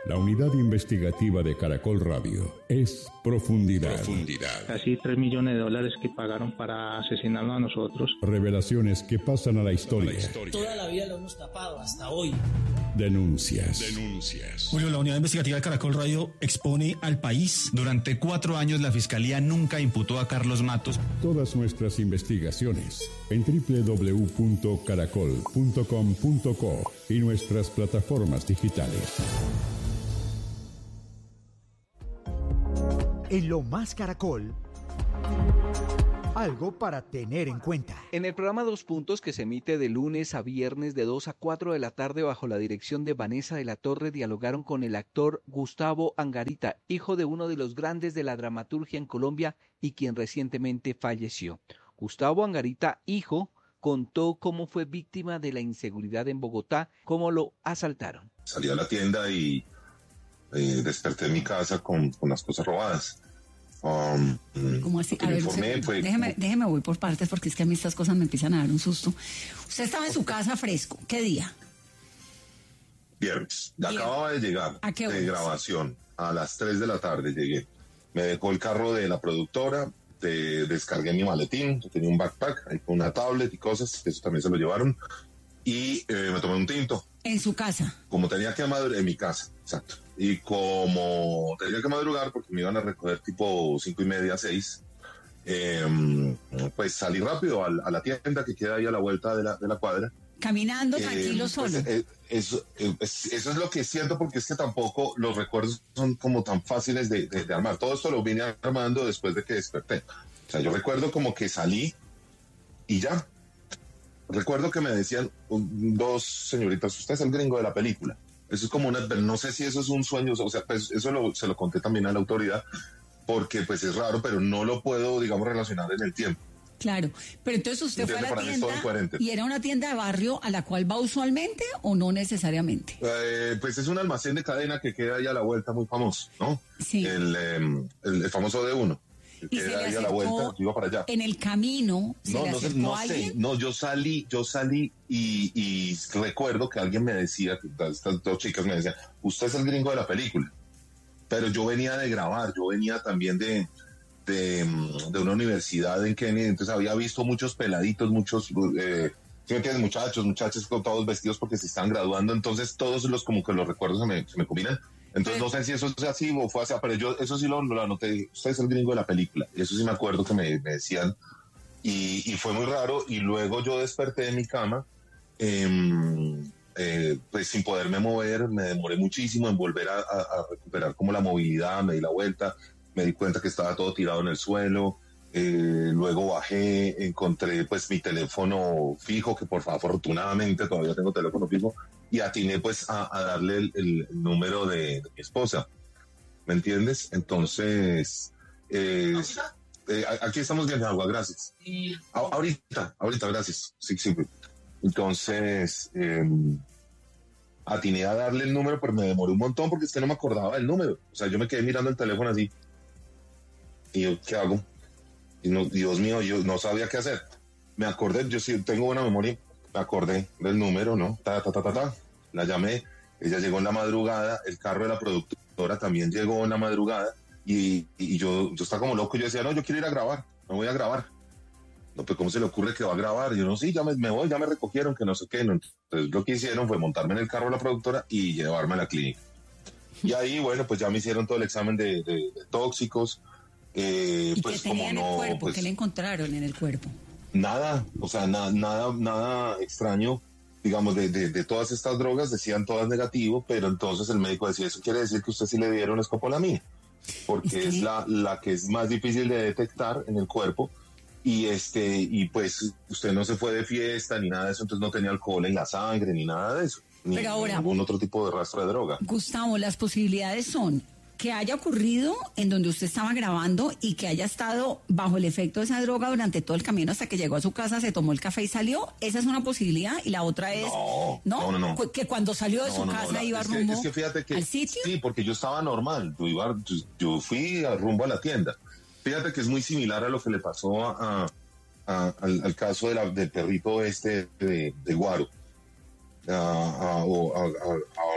La unidad investigativa de Caracol Radio es Profundidad. Casi $3 millones que pagaron para asesinarnos a nosotros. Revelaciones que pasan a la historia. Toda la vida lo hemos tapado hasta hoy. Denuncias. Julio, la unidad investigativa de Caracol Radio expone al país. Durante 4 años la Fiscalía nunca imputó a Carlos Matos. Todas nuestras investigaciones en www.caracol.com.co y nuestras plataformas digitales. En Lo Más Caracol, algo para tener en cuenta. En el programa 2 Puntos, que se emite de lunes a viernes de 2 a 4 de la tarde bajo la dirección de Vanessa de la Torre, dialogaron con el actor Gustavo Angarita, hijo de uno de los grandes de la dramaturgia en Colombia y quien recientemente falleció. Gustavo Angarita, hijo, contó cómo fue víctima de la inseguridad en Bogotá, cómo lo asaltaron. Salí a la tienda y desperté en mi casa con las cosas robadas. ¿Cómo así? A ver, déjeme voy por partes porque es que a mí estas cosas me empiezan a dar un susto. Usted estaba en su casa fresco. ¿Qué día? Viernes. Acababa de llegar de grabación. A las 3 de la tarde llegué. Me dejó el carro de la productora, descargué mi maletín, yo tenía un backpack ahí con una tablet y cosas, eso también se lo llevaron, y me tomé un tinto. ¿En su casa? Como tenía que madrugar, en mi casa, exacto. Y como tenía que madrugar porque me iban a recoger tipo 5:30, 6, pues salí rápido a la tienda que queda ahí a la vuelta de la cuadra. Caminando tranquilo solo. Eso es lo que siento, porque es que tampoco los recuerdos son como tan fáciles de armar. Todo esto lo vine armando después de que desperté. O sea, yo recuerdo como que salí y ya. Recuerdo que me decían dos señoritas, usted es el gringo de la película. Eso es como no sé si eso es un sueño, o sea, pues eso se lo conté también a la autoridad, porque pues es raro, pero no lo puedo, digamos, relacionar en el tiempo. Claro, pero entonces usted fue a la tienda y era una tienda de barrio a la cual va usualmente o no necesariamente. Pues es un almacén de cadena que queda ahí a la vuelta, muy famoso, ¿no? Sí. El famoso D1. ¿Y se le ahí a la vuelta, yo iba para allá. En el camino se le acercó a alguien? No, yo salí y recuerdo que alguien me decía, estas dos chicas me decían, usted es el gringo de la película. Pero yo venía de grabar, yo venía también de una universidad en Kennedy, entonces había visto muchos peladitos, muchos muchachos con todos vestidos porque se están graduando, entonces todos como que los recuerdos se me combinan. Entonces no sé si eso es así o fue así, pero yo eso sí lo anoté. Usted es el gringo de la película. Eso sí me acuerdo que me decían. Y fue muy raro. Y luego yo desperté en mi cama, pues sin poderme mover. Me demoré muchísimo en volver a recuperar como la movilidad. Me di la vuelta. Me di cuenta que estaba todo tirado en el suelo. Luego bajé, encontré pues mi teléfono fijo, que afortunadamente todavía tengo teléfono fijo, y atiné pues a darle el número de mi esposa, ¿me entiendes? Entonces aquí estamos bien, agua, gracias. Ahorita, gracias. Sí. Entonces atiné a darle el número, pero me demoré un montón porque es que no me acordaba del número. O sea, yo me quedé mirando el teléfono así y yo, ¿qué hago? Y no, Dios mío, yo no sabía qué hacer. Me acordé, yo sí tengo buena memoria, me acordé del número, ¿no? La llamé, ella llegó en la madrugada, el carro de la productora también llegó en la madrugada, y yo estaba como loco, yo decía, no, yo quiero ir a grabar, no voy a grabar. No, pues ¿cómo se le ocurre que va a grabar? Yo no, sí, ya me voy, ya me recogieron, que no sé qué. No. Entonces lo que hicieron fue montarme en el carro de la productora y llevarme a la clínica. Y ahí, bueno, pues ya me hicieron todo el examen de tóxicos. ¿Y pues qué tenía en el cuerpo? pues, ¿Qué le encontraron en el cuerpo? Nada, o sea, nada extraño, digamos, de todas estas drogas, decían todas negativo, pero entonces el médico decía, eso quiere decir que usted sí le dieron escopolamina, porque es la que es más difícil de detectar en el cuerpo, y pues usted no se fue de fiesta ni nada de eso, entonces no tenía alcohol en la sangre ni nada de eso, ni ningún otro tipo de rastro de droga. Gustavo, las posibilidades son que haya ocurrido en donde usted estaba grabando y que haya estado bajo el efecto de esa droga durante todo el camino hasta que llegó a su casa, se tomó el café y salió. Esa es una posibilidad. Y la otra es no. Que cuando salió de su casa iba rumbo es que fíjate que, al sitio. Sí, porque yo estaba normal, yo fui rumbo a la tienda. Fíjate que es muy similar a lo que le pasó al caso del perrito de Guaro.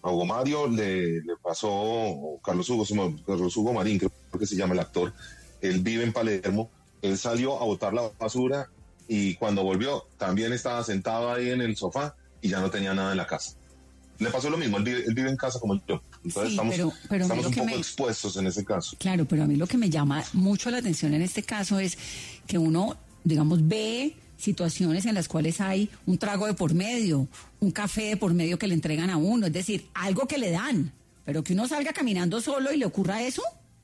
A Hugo Mario le pasó Carlos Hugo Marín, creo que se llama el actor. Él vive en Palermo. Él salió a botar la basura y cuando volvió también estaba sentado ahí en el sofá y ya no tenía nada en la casa. Le pasó lo mismo, él vive en casa como yo. Entonces Sí, pero estamos un poco expuestos en ese caso. Claro, pero a mí lo que me llama mucho la atención en este caso es que uno, digamos, ve situaciones en las cuales hay un trago de por medio, un café de por medio que le entregan a uno, es decir, algo que le dan, pero que uno salga caminando solo y le ocurra eso.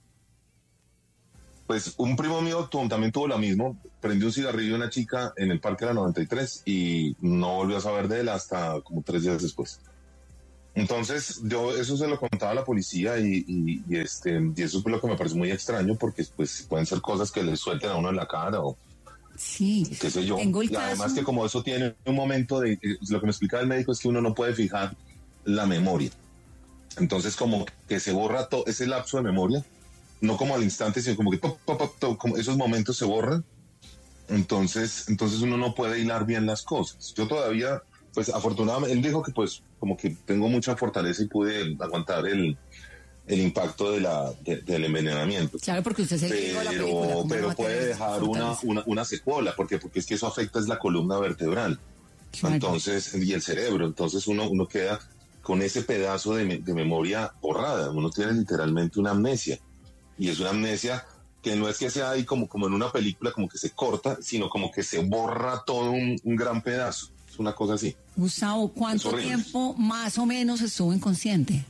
Pues un primo mío también tuvo lo mismo, prendió un cigarrillo a una chica en el Parque de la 93 y no volvió a saber de él hasta como 3 días después. Entonces, yo eso se lo contaba a la policía y eso fue lo que me pareció muy extraño porque pues pueden ser cosas que le suelten a uno en la cara o sí, qué sé yo. Tengo el y además caso... que como eso tiene un momento de... lo que me explicaba el médico es que uno no puede fijar la memoria. Entonces como que se borra todo ese lapso de memoria, no como al instante, sino como que como esos momentos se borran. Entonces uno no puede hilar bien las cosas. Yo todavía, pues afortunadamente, él dijo que pues como que tengo mucha fortaleza y pude aguantar el impacto del envenenamiento. Claro, porque usted se vio la película. Pero puede dejar una secuela, porque es que eso afecta es la columna vertebral. Claro. Entonces, y el cerebro. Entonces uno queda con ese pedazo de memoria borrada. Uno tiene literalmente una amnesia. Y es una amnesia que no es que sea ahí como en una película, como que se corta, sino como que se borra todo un gran pedazo. Es una cosa así. Gustavo, ¿cuánto tiempo más o menos estuvo inconsciente?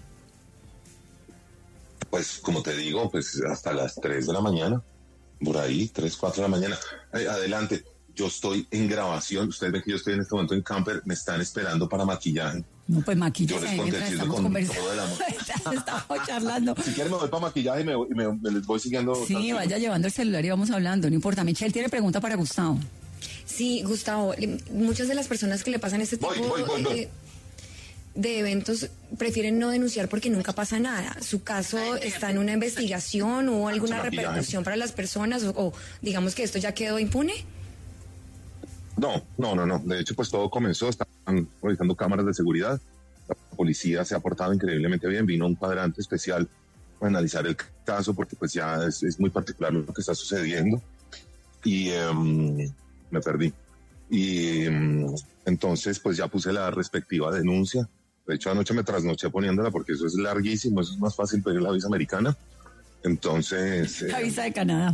Pues, como te digo, pues hasta las 3 de la mañana, por ahí, 3, 4 de la mañana. Adelante, yo estoy en grabación, ustedes ven que yo estoy en este momento en camper, me están esperando para maquillaje. No, pues maquillaje. Yo les conté el chisme con todo el amor. Estamos charlando. Si quieren me voy para maquillaje y me les voy siguiendo. Sí, vaya llevando el celular y vamos hablando, no importa. Michelle tiene pregunta para Gustavo. Sí, Gustavo, muchas de las personas que le pasan este tipo de eventos prefieren no denunciar porque nunca pasa nada. ¿Su caso está en una investigación o alguna repercusión para las personas o digamos que esto ya quedó impune? No. De hecho, pues todo comenzó, están revisando cámaras de seguridad. La policía se ha portado increíblemente bien. Vino un cuadrante especial para analizar el caso porque pues ya es muy particular lo que está sucediendo. Y me perdí. Y entonces pues ya puse la respectiva denuncia. De hecho, anoche me trasnoché poniéndola porque eso es larguísimo, eso es más fácil pedir la visa americana. Entonces... la visa de Canadá.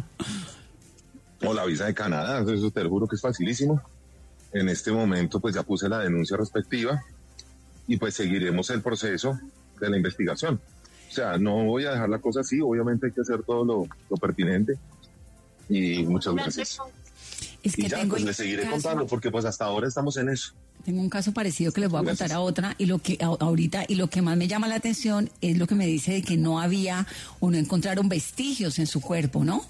O la visa de Canadá, eso te lo juro que es facilísimo. En este momento pues ya puse la denuncia respectiva y pues seguiremos el proceso de la investigación. O sea, no voy a dejar la cosa así, obviamente hay que hacer todo lo pertinente. Y muchas gracias. Es que y ya, pues les seguiré contando porque pues hasta ahora estamos en eso. Tengo un caso parecido que les voy a contar a otra y lo que ahorita y lo que más me llama la atención es lo que me dice de que no había o no encontraron vestigios en su cuerpo, ¿no?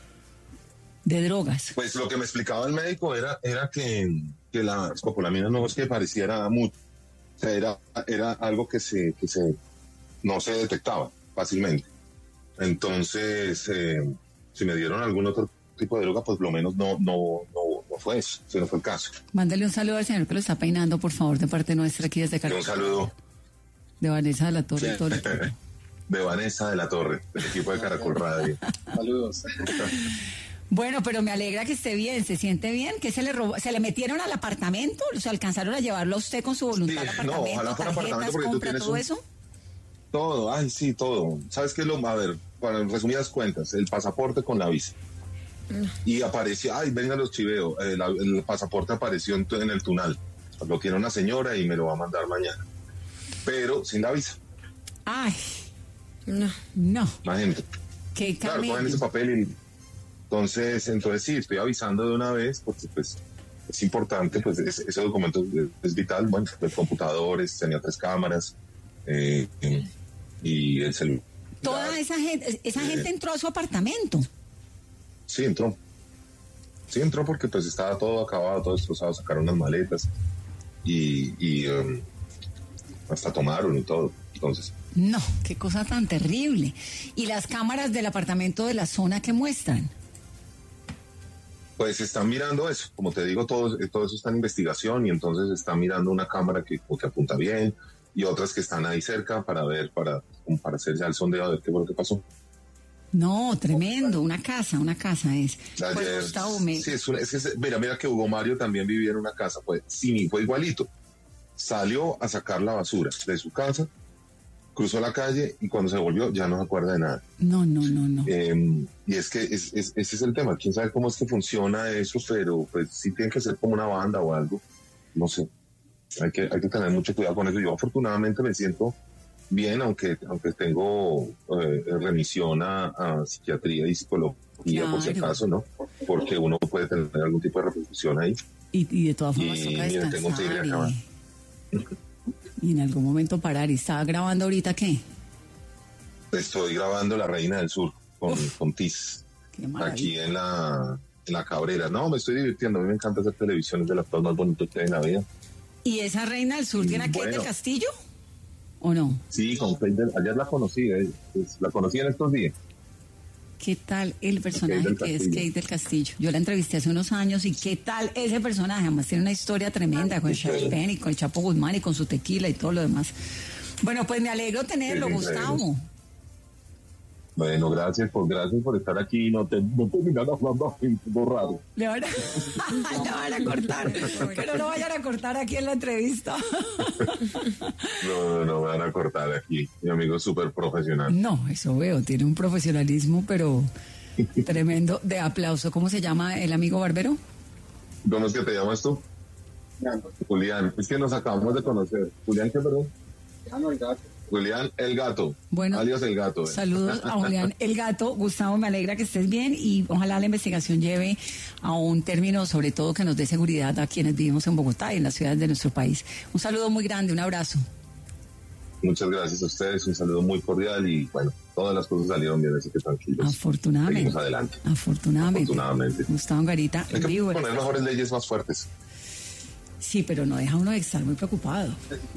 De drogas. Pues lo que me explicaba el médico era que la escopolamina no es que pareciera mucho, o sea, era algo que no se detectaba fácilmente. Entonces, si me dieron algún otro tipo de droga, pues lo menos no fue eso, ese no fue el caso. Mándale un saludo al señor que lo está peinando, por favor, de parte nuestra aquí desde Caracol. Un saludo. De Vanessa de la Torre. Sí. Todo de Vanessa de la Torre, del equipo de Caracol Radio. Saludos. Bueno, pero me alegra que esté bien, se siente bien, que se le metieron al apartamento, o sea, alcanzaron a llevarlo a usted con su voluntad al apartamento, no, ojalá fuera apartamento porque tú tienes todo eso. Todo, sí, todo. ¿Sabes qué es a ver, para resumidas cuentas, el pasaporte con la visa. Y apareció, venga los chiveo, el pasaporte apareció en el Tunal. Lo quiere una señora y me lo va a mandar mañana. Pero sin la visa. Ay, no. Imagínate. Qué claro, cogen ese papel y... Entonces sí, estoy avisando de una vez porque pues es importante, pues ese documento es vital. Bueno, el computador, tenía 3 cámaras y el celular. Toda esa gente entró a su apartamento. Sí, entró porque pues estaba todo acabado, todo destrozado, sacaron las maletas y hasta tomaron y todo. Entonces. No, qué cosa tan terrible. ¿Y las cámaras del apartamento de la zona qué muestran? Pues están mirando eso, como te digo, todo eso está en investigación y entonces están mirando una cámara que apunta bien, y otras que están ahí cerca para hacer ya el sondeo, a ver qué fue lo que pasó. No, tremendo, una casa es. Ayer, Pues, Gustavo, mira que Hugo Mario también vivía en una casa, fue igualito. Salió a sacar la basura de su casa, cruzó la calle y cuando se volvió ya no se acuerda de nada. No. Y es que ese es el tema, quién sabe cómo es que funciona eso, pero pues sí tiene que ser como una banda o algo, no sé. Hay que tener mucho cuidado con eso. Yo afortunadamente me siento bien, aunque tengo remisión a psiquiatría y psicología, claro, por si acaso, ¿no? Porque uno puede tener algún tipo de repercusión ahí. Y de todas formas toca mira, tengo un tigre acá. Y en algún momento parar. ¿Y estaba grabando ahorita qué? Estoy grabando La Reina del Sur con Tiz, aquí en la Cabrera. No, me estoy divirtiendo, a mí me encanta hacer televisión, es de las cosas más bonitas que hay en la vida. ¿Y esa Reina del Sur tiene a Kate del Castillo? ¿O no? Sí, con Kate ayer la conocí, la conocí en estos días. ¿Qué tal el personaje que es Kate del Castillo? Yo la entrevisté hace unos años y ¿qué tal ese personaje? Además tiene una historia tremenda con Charles Penn y con el Chapo Guzmán y con su tequila y todo lo demás. Bueno, pues me alegro tenerlo, Gustavo. Bueno, gracias por estar aquí. No terminan hablando así, raro. Le van a cortar, pero no vayan a cortar aquí en la entrevista. No van a cortar aquí. Mi amigo es súper profesional. No, eso veo, tiene un profesionalismo, pero tremendo, de aplauso. ¿Cómo se llama el amigo barbero? ¿Cómo es que te llamas tú? Julián. Es que nos acabamos de conocer. ¿Julián qué, perdón? Julián el Gato, bueno, alias el Gato. Saludos a Julián el Gato. Gustavo, me alegra que estés bien y ojalá la investigación lleve a un término, sobre todo que nos dé seguridad a quienes vivimos en Bogotá y en las ciudades de nuestro país. Un saludo muy grande, un abrazo. Muchas gracias a ustedes, un saludo muy cordial y bueno, todas las cosas salieron bien, así que tranquilos. Afortunadamente. Seguimos adelante. Afortunadamente. Gustavo Angarita, hay que poner mejores leyes más fuertes. Sí, pero no deja uno de estar muy preocupado.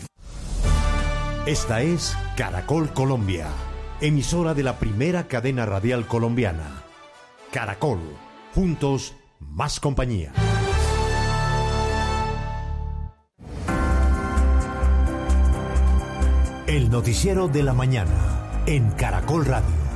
Esta es Caracol Colombia, emisora de la primera cadena radial colombiana. Caracol, juntos, más compañía. El noticiero de la mañana, en Caracol Radio.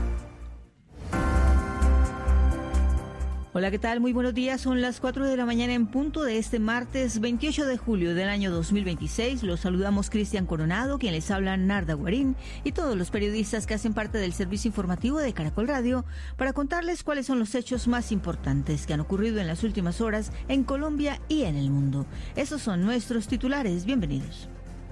Hola, ¿qué tal? Muy buenos días. Son las 4 de la mañana en punto de este martes 28 de julio del año 2026. Los saludamos Cristian Coronado, quien les habla Narda Guarín, y todos los periodistas que hacen parte del servicio informativo de Caracol Radio para contarles cuáles son los hechos más importantes que han ocurrido en las últimas horas en Colombia y en el mundo. Esos son nuestros titulares. Bienvenidos.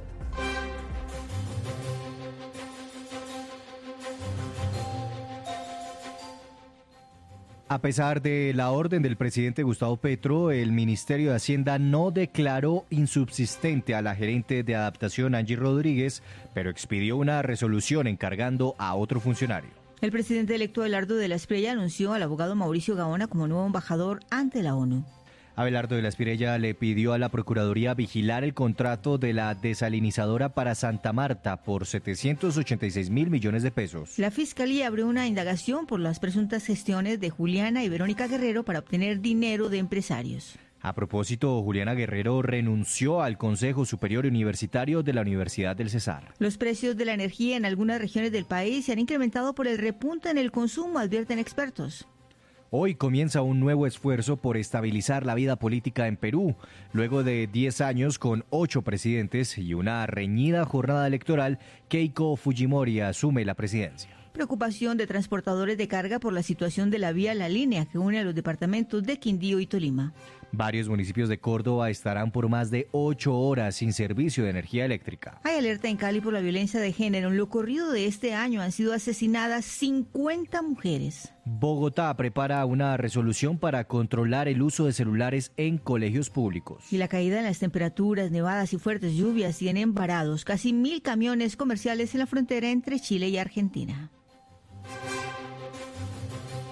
A pesar de la orden del presidente Gustavo Petro, el Ministerio de Hacienda no declaró insubsistente a la gerente de adaptación Angie Rodríguez, pero expidió una resolución encargando a otro funcionario. El presidente electo Abelardo de la Espriella anunció al abogado Mauricio Gaona como nuevo embajador ante la ONU. Abelardo de la Espriella le pidió a la Procuraduría vigilar el contrato de la desalinizadora para Santa Marta por 786.000 millones de pesos. La Fiscalía abrió una indagación por las presuntas gestiones de Juliana y Verónica Guerrero para obtener dinero de empresarios. A propósito, Juliana Guerrero renunció al Consejo Superior Universitario de la Universidad del Cesar. Los precios de la energía en algunas regiones del país se han incrementado por el repunte en el consumo, advierten expertos. Hoy comienza un nuevo esfuerzo por estabilizar la vida política en Perú. Luego de 10 años con 8 presidentes y una reñida jornada electoral, Keiko Fujimori asume la presidencia. Preocupación de transportadores de carga por la situación de la vía La Línea que une a los departamentos de Quindío y Tolima. Varios municipios de Córdoba estarán por más de 8 horas sin servicio de energía eléctrica. Hay alerta en Cali por la violencia de género. En lo corrido de este año han sido asesinadas 50 mujeres. Bogotá prepara una resolución para controlar el uso de celulares en colegios públicos. Y la caída en las temperaturas, nevadas y fuertes lluvias tienen varados casi 1.000 camiones comerciales en la frontera entre Chile y Argentina.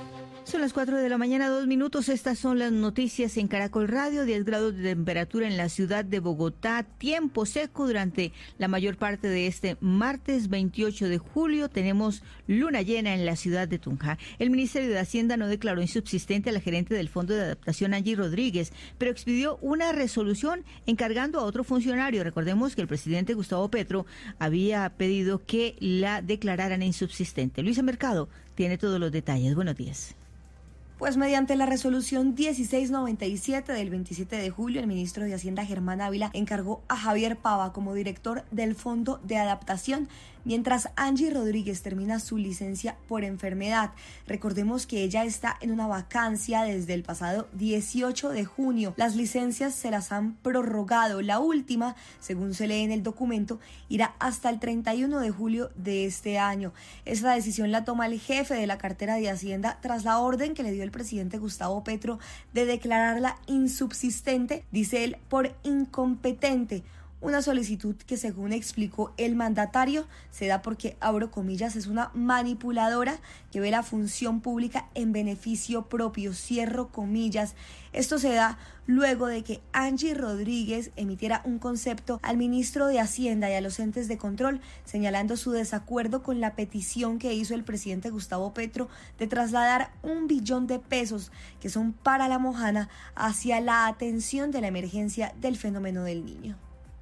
Son las 4 de la mañana, 2 minutos. Estas son las noticias en Caracol Radio. 10 grados de temperatura en la ciudad de Bogotá. Tiempo seco durante la mayor parte de este martes 28 de julio. Tenemos luna llena en la ciudad de Tunja. El Ministerio de Hacienda no declaró insubsistente a la gerente del Fondo de Adaptación, Angie Rodríguez, pero expidió una resolución encargando a otro funcionario. Recordemos que el presidente Gustavo Petro había pedido que la declararan insubsistente. Luisa Mercado tiene todos los detalles. Buenos días. Pues mediante la resolución 1697 del 27 de julio, el ministro de Hacienda, Germán Ávila, encargó a Javier Pava como director del Fondo de Adaptación, mientras Angie Rodríguez termina su licencia por enfermedad. Recordemos que ella está en una vacancia desde el pasado 18 de junio. Las licencias se las han prorrogado. La última, según se lee en el documento, irá hasta el 31 de julio de este año. Esta decisión la toma el jefe de la cartera de Hacienda tras la orden que le dio el presidente Gustavo Petro de declararla insubsistente, dice él, por incompetente. Una solicitud que, según explicó el mandatario, se da porque, abro comillas, es una manipuladora que ve la función pública en beneficio propio, cierro comillas. Esto se da luego de que Angie Rodríguez emitiera un concepto al ministro de Hacienda y a los entes de control, señalando su desacuerdo con la petición que hizo el presidente Gustavo Petro de trasladar $1 billón que son para La Mojana hacia la atención de la emergencia del fenómeno del Niño.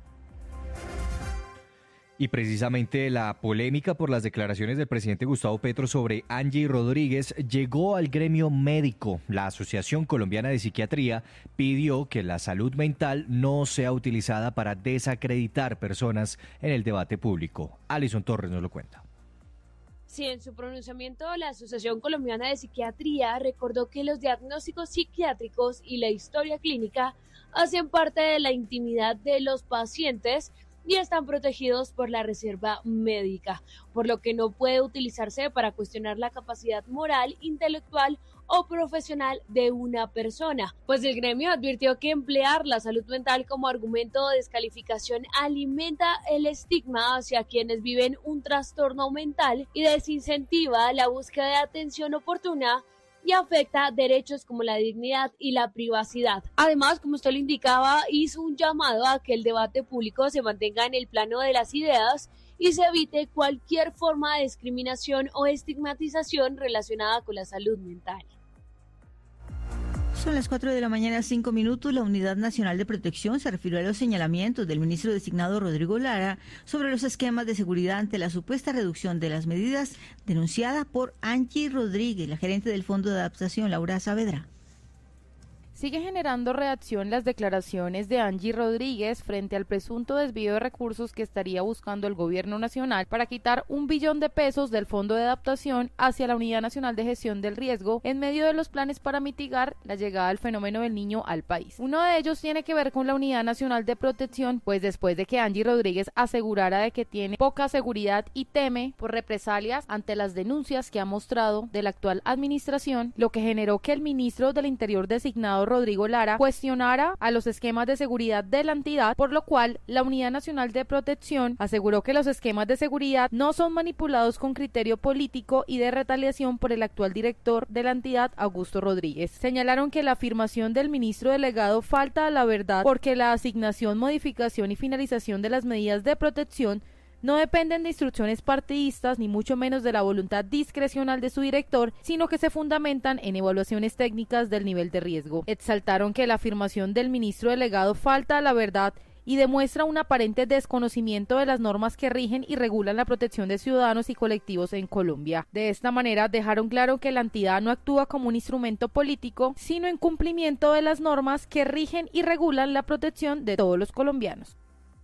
Y precisamente la polémica por las declaraciones del presidente Gustavo Petro sobre Angie Rodríguez llegó al gremio médico. La Asociación Colombiana de Psiquiatría pidió que la salud mental no sea utilizada para desacreditar personas en el debate público. Alison Torres nos lo cuenta. Sí, en su pronunciamiento, la Asociación Colombiana de Psiquiatría recordó que los diagnósticos psiquiátricos y la historia clínica hacen parte de la intimidad de los pacientes y están protegidos por la reserva médica, por lo que no puede utilizarse para cuestionar la capacidad moral, intelectual o profesional de una persona. Pues el gremio advirtió que emplear la salud mental como argumento de descalificación alimenta el estigma hacia quienes viven un trastorno mental y desincentiva la búsqueda de atención oportuna y afecta derechos como la dignidad y la privacidad. Además, como usted lo indicaba, hizo un llamado a que el debate público se mantenga en el plano de las ideas y se evite cualquier forma de discriminación o estigmatización relacionada con la salud mental. Son las 4 de la mañana, 5 minutos. La Unidad Nacional de Protección se refirió a los señalamientos del ministro designado Rodrigo Lara sobre los esquemas de seguridad ante la supuesta reducción de las medidas denunciada por Angie Rodríguez, la gerente del Fondo de Adaptación, Laura Saavedra. Sigue generando reacción las declaraciones de Angie Rodríguez frente al presunto desvío de recursos que estaría buscando el gobierno nacional para quitar $1 billón del Fondo de Adaptación hacia la Unidad Nacional de Gestión del Riesgo en medio de los planes para mitigar la llegada del fenómeno del Niño al país. Uno de ellos tiene que ver con la Unidad Nacional de Protección, pues después de que Angie Rodríguez asegurara de que tiene poca seguridad y teme por represalias ante las denuncias que ha mostrado de la actual administración, lo que generó que el ministro del Interior designado Rodrigo Lara cuestionara a los esquemas de seguridad de la entidad, por lo cual la Unidad Nacional de Protección aseguró que los esquemas de seguridad no son manipulados con criterio político y de retaliación por el actual director de la entidad, Augusto Rodríguez. Señalaron que la afirmación del ministro delegado falta a la verdad porque la asignación, modificación y finalización de las medidas de protección no dependen de instrucciones partidistas ni mucho menos de la voluntad discrecional de su director, sino que se fundamentan en evaluaciones técnicas del nivel de riesgo. Exaltaron que la afirmación del ministro delegado falta a la verdad y demuestra un aparente desconocimiento de las normas que rigen y regulan la protección de ciudadanos y colectivos en Colombia. De esta manera dejaron claro que la entidad no actúa como un instrumento político, sino en cumplimiento de las normas que rigen y regulan la protección de todos los colombianos.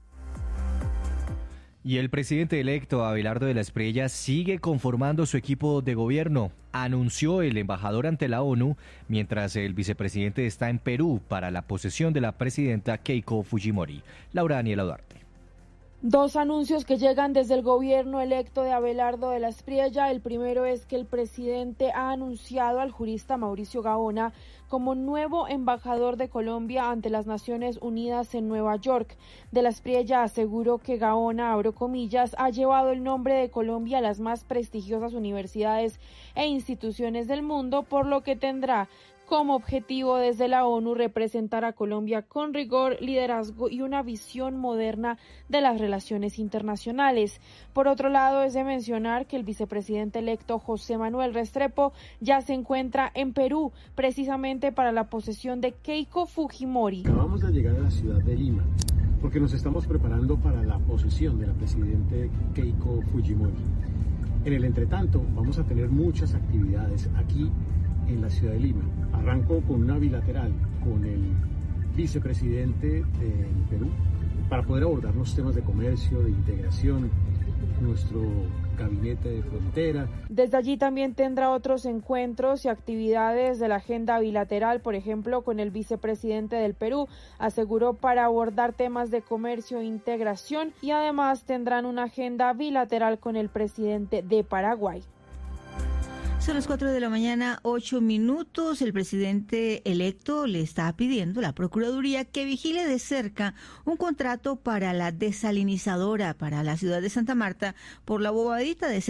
Y el presidente electo, Abelardo de la Espriella, sigue conformando su equipo de gobierno, anunció el embajador ante la ONU, mientras el vicepresidente está en Perú para la posesión de la presidenta Keiko Fujimori. Laura Daniela Duarte. Dos anuncios que llegan desde el gobierno electo de Abelardo de la Espriella. El primero es que el presidente ha anunciado al jurista Mauricio Gaona como nuevo embajador de Colombia ante las Naciones Unidas en Nueva York. De la Espriella aseguró que Gaona, abro comillas, ha llevado el nombre de Colombia a las más prestigiosas universidades e instituciones del mundo, por lo que tendrá como objetivo desde la ONU representar a Colombia con rigor, liderazgo y una visión moderna de las relaciones internacionales. Por otro lado, es de mencionar que el vicepresidente electo José Manuel Restrepo ya se encuentra en Perú, precisamente para la posesión de Keiko Fujimori. Acabamos de llegar a la ciudad de Lima, porque nos estamos preparando para la posesión de la presidente Keiko Fujimori. En el entretanto, vamos a tener muchas actividades aquí en la ciudad de Lima. Arranco con una bilateral con el vicepresidente del Perú para poder abordar los temas de comercio, de integración, nuestro gabinete de frontera. Desde allí también tendrá otros encuentros y actividades de la agenda bilateral, por ejemplo, con el vicepresidente del Perú, aseguró, para abordar temas de comercio e integración, y además tendrán una agenda bilateral con el presidente de Paraguay. Son las 4 de la mañana, 8 minutos. El presidente electo le está pidiendo a la Procuraduría que vigile de cerca un contrato para la desalinizadora para la ciudad de Santa Marta por la bobadita de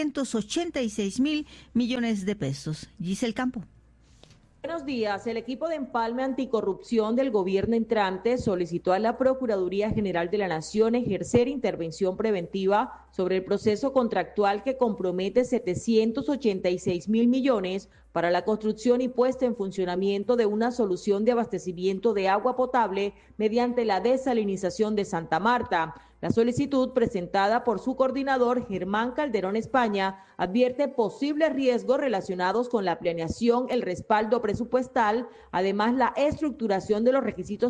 786.000 millones de pesos. Giselle Campo. Buenos días. El equipo de empalme anticorrupción del gobierno entrante solicitó a la Procuraduría General de la Nación ejercer intervención preventiva sobre el proceso contractual que compromete 786.000 millones para la construcción y puesta en funcionamiento de una solución de abastecimiento de agua potable mediante la desalinización de Santa Marta. La solicitud, presentada por su coordinador Germán Calderón España, advierte posibles riesgos relacionados con la planeación, el respaldo presupuestal, además la estructuración de los requisitos